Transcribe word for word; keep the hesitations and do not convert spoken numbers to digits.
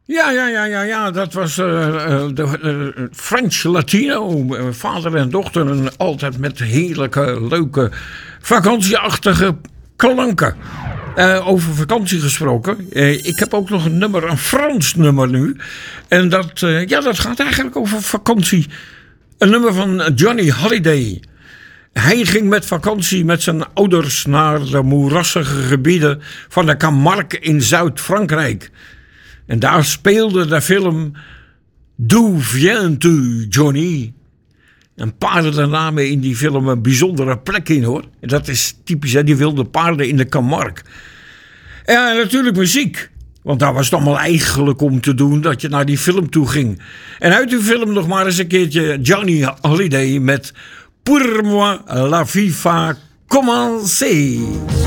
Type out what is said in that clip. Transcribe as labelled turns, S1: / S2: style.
S1: Ja, ja, ja, ja, ja, dat was uh, de uh, French Latino, uh, vader en dochter, en altijd met heerlijke, leuke, vakantieachtige klanken. Uh, over vakantie gesproken. Uh, ik heb ook nog een nummer, een Frans nummer nu. En dat, uh, ja, dat gaat eigenlijk over vakantie. Een nummer van Johnny Hallyday. Hij ging met vakantie met zijn ouders naar de moerassige gebieden van de Camargue in Zuid-Frankrijk. En daar speelde de film D'où viens-tu, Johnny? En paarden namen in die film een bijzondere plek in, hoor. En dat is typisch, hè, die wilde paarden in de Camargue. Ja, en natuurlijk muziek. Want daar was het allemaal eigenlijk om te doen dat je naar die film toe ging. En uit die film nog maar eens een keertje Johnny Hallyday met Pour moi la vie va commencer.